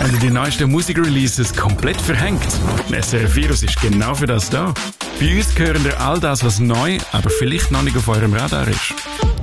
Haben ihr die neuesten Musikreleases komplett verhängt? SRF Virus ist genau für das da. Bei uns hören ihr all das, was neu, aber vielleicht noch nicht auf eurem Radar ist.